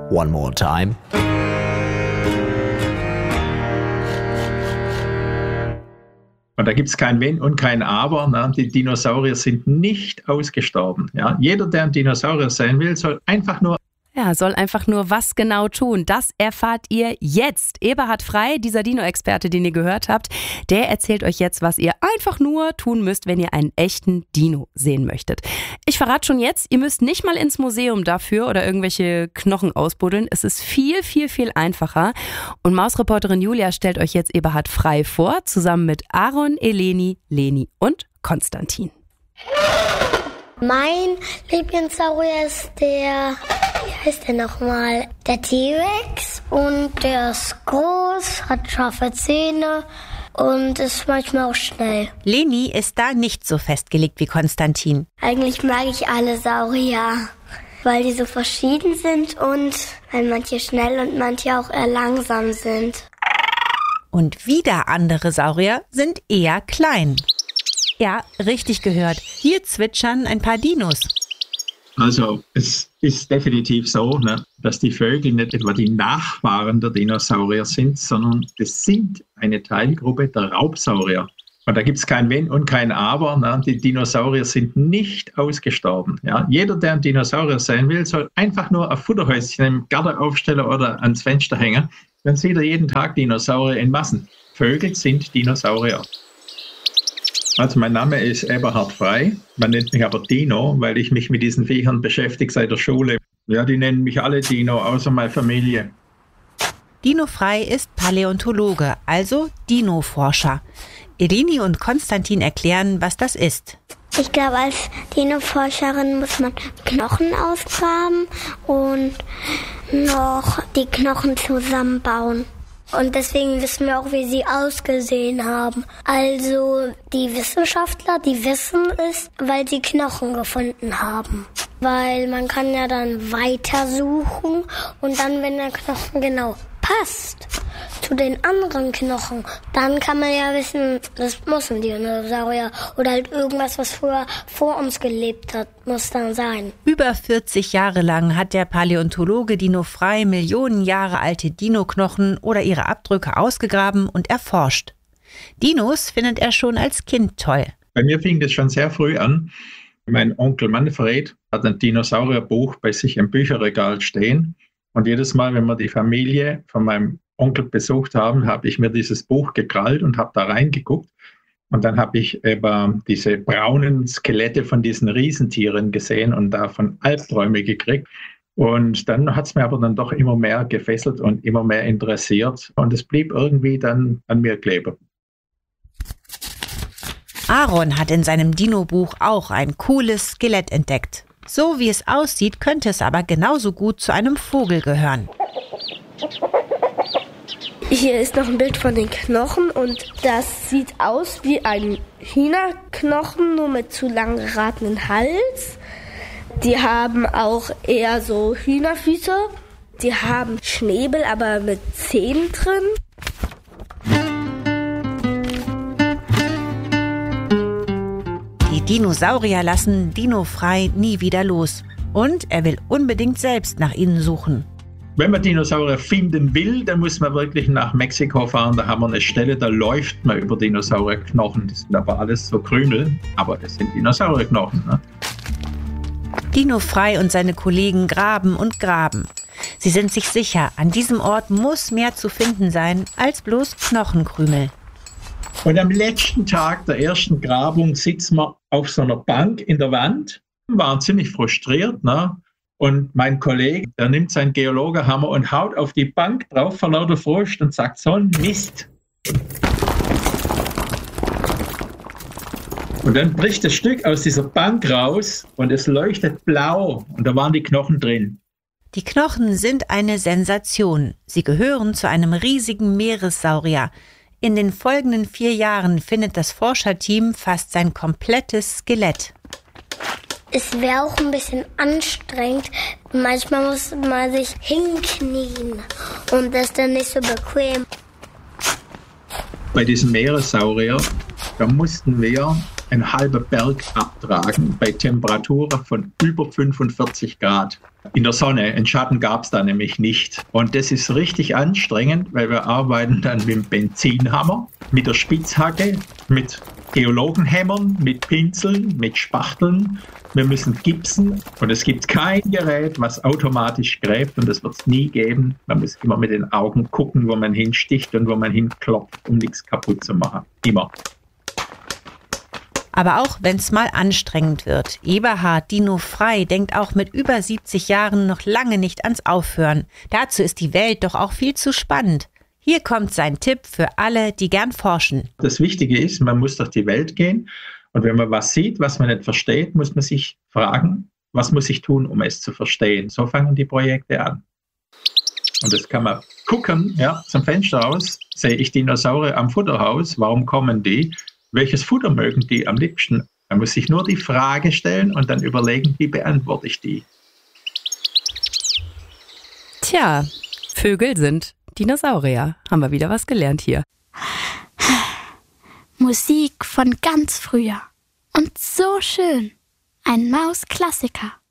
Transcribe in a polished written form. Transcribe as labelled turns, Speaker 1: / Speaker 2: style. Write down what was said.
Speaker 1: One more time.
Speaker 2: Und da gibt es kein Wenn und kein Aber. Ne? Die Dinosaurier sind nicht ausgestorben. Ja? Jeder, der ein Dinosaurier sein will, soll einfach nur
Speaker 3: was genau tun. Das erfahrt ihr jetzt. Eberhard Frey, dieser Dino-Experte, den ihr gehört habt, der erzählt euch jetzt, was ihr einfach nur tun müsst, wenn ihr einen echten Dino sehen möchtet. Ich verrate schon jetzt, ihr müsst nicht mal ins Museum dafür oder irgendwelche Knochen ausbuddeln. Es ist viel, viel, viel einfacher. Und Mausreporterin Julia stellt euch jetzt Eberhard Frey vor, zusammen mit Aaron, Eleni, Leni und Konstantin.
Speaker 4: Mein Lieblingssaurier ist wie heißt der nochmal? Der T-Rex, und der ist groß, hat scharfe Zähne und ist manchmal auch schnell.
Speaker 5: Leni ist da nicht so festgelegt wie Konstantin.
Speaker 4: Eigentlich mag ich alle Saurier, weil die so verschieden sind und weil manche schnell und manche auch eher langsam sind.
Speaker 5: Und wieder andere Saurier sind eher klein. Ja, richtig gehört. Hier zwitschern ein paar Dinos.
Speaker 2: Also es ist definitiv so, ne, dass die Vögel nicht etwa die Nachfahren der Dinosaurier sind, sondern es sind eine Teilgruppe der Raubsaurier. Und da gibt es kein Wenn und kein Aber. Ne? Die Dinosaurier sind nicht ausgestorben. Ja? Jeder, der ein Dinosaurier sein will, soll einfach nur ein Futterhäuschen im Garten aufstellen oder ans Fenster hängen. Dann sieht er jeden Tag Dinosaurier in Massen. Vögel sind Dinosaurier. Also mein Name ist Eberhard Frey, man nennt mich aber Dino, weil ich mich mit diesen Viechern beschäftige seit der Schule. Ja, die nennen mich alle Dino, außer meine Familie.
Speaker 5: Dino Frey ist Paläontologe, also Dino-Forscher. Eleni und Konstantin erklären, was das ist.
Speaker 4: Ich glaube, als Dino-Forscherin muss man Knochen ausgraben und noch die Knochen zusammenbauen. Und deswegen wissen wir auch, wie sie ausgesehen haben. Also die Wissenschaftler, die wissen es, weil sie Knochen gefunden haben. Weil man kann ja dann weitersuchen und dann, wenn der Knochen genau passt zu den anderen Knochen, dann kann man ja wissen, das muss ein Dinosaurier oder halt irgendwas, was früher vor uns gelebt hat, muss dann sein.
Speaker 5: Über 40 Jahre lang hat der Paläontologe Dino Frey Millionen Jahre alte Dino-Knochen oder ihre Abdrücke ausgegraben und erforscht. Dinos findet er schon als Kind toll.
Speaker 2: Bei mir fing das schon sehr früh an. Mein Onkel Manfred hat ein Dinosaurierbuch bei sich im Bücherregal stehen. Und jedes Mal, wenn wir die Familie von meinem Onkel besucht haben, habe ich mir dieses Buch gekrallt und habe da reingeguckt. Und dann habe ich eben diese braunen Skelette von diesen Riesentieren gesehen und davon Albträume gekriegt. Und dann hat es mir aber dann doch immer mehr gefesselt und immer mehr interessiert. Und es blieb irgendwie dann an mir kleben.
Speaker 5: Aaron hat in seinem Dino-Buch auch ein cooles Skelett entdeckt. So wie es aussieht, könnte es aber genauso gut zu einem Vogel gehören.
Speaker 6: Hier ist noch ein Bild von den Knochen und das sieht aus wie ein Hühnerknochen, nur mit zu lang geratenen Hals. Die haben auch eher so Hühnerfüße. Die haben Schnäbel, aber mit Zähnen drin.
Speaker 5: Die Dinosaurier lassen Dino Frey nie wieder los. Und er will unbedingt selbst nach ihnen suchen.
Speaker 2: Wenn man Dinosaurier finden will, dann muss man wirklich nach Mexiko fahren. Da haben wir eine Stelle, da läuft man über Dinosaurierknochen. Das sind aber alles so Krümel, aber das sind Dinosaurierknochen. Ne?
Speaker 5: Dino Frey und seine Kollegen graben und graben. Sie sind sich sicher, an diesem Ort muss mehr zu finden sein als bloß Knochenkrümel.
Speaker 2: Und am letzten Tag der ersten Grabung sitzen wir auf so einer Bank in der Wand. Wir waren ziemlich frustriert, ne? Und mein Kollege, der nimmt seinen Geologenhammer und haut auf die Bank drauf vor lauter Frust und sagt, so ein Mist. Und dann bricht das Stück aus dieser Bank raus und es leuchtet blau und da waren die Knochen drin.
Speaker 5: Die Knochen sind eine Sensation. Sie gehören zu einem riesigen Meeressaurier. In den folgenden 4 Jahren findet das Forscherteam fast sein komplettes Skelett.
Speaker 4: Es wäre auch ein bisschen anstrengend. Manchmal muss man sich hinknien und das ist dann nicht so bequem.
Speaker 2: Bei diesem Meeressaurier, da mussten wir einen halben Berg abtragen bei Temperaturen von über 45 Grad. in der Sonne. Einen Schatten gab es da nämlich nicht. Und das ist richtig anstrengend, weil wir arbeiten dann mit dem Benzinhammer, mit der Spitzhacke, mit Geologenhämmern, mit Pinseln, mit Spachteln. Wir müssen gipsen und es gibt kein Gerät, was automatisch gräbt und das wird es nie geben. Man muss immer mit den Augen gucken, wo man hinsticht und wo man hinklopft, um nichts kaputt zu machen. Immer.
Speaker 5: Aber auch wenn es mal anstrengend wird, Eberhard Dino Frei denkt auch mit über 70 Jahren noch lange nicht ans Aufhören. Dazu ist die Welt doch auch viel zu spannend. Hier kommt sein Tipp für alle, die gern forschen.
Speaker 2: Das Wichtige ist, man muss durch die Welt gehen und wenn man was sieht, was man nicht versteht, muss man sich fragen, was muss ich tun, um es zu verstehen. So fangen die Projekte an. Und das kann man gucken, ja, zum Fenster aus, sehe ich Dinosaurier am Futterhaus, warum kommen die? Welches Futter mögen die am liebsten? Man muss sich nur die Frage stellen und dann überlegen, wie beantworte ich die.
Speaker 3: Tja, Vögel sind Dinosaurier. Haben wir wieder was gelernt hier.
Speaker 1: Musik von ganz früher. Und so schön. Ein Maus-Klassiker.